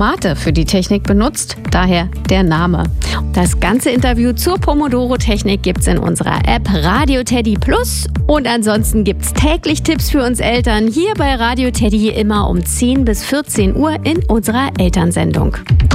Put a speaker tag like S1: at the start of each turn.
S1: Tomate für die Technik benutzt, daher der Name. Das ganze Interview zur Pomodoro-Technik gibt's in unserer App Radio Teddy Plus und ansonsten gibt's täglich Tipps für uns Eltern hier bei Radio Teddy immer um 10 bis 14 Uhr in unserer Elternsendung.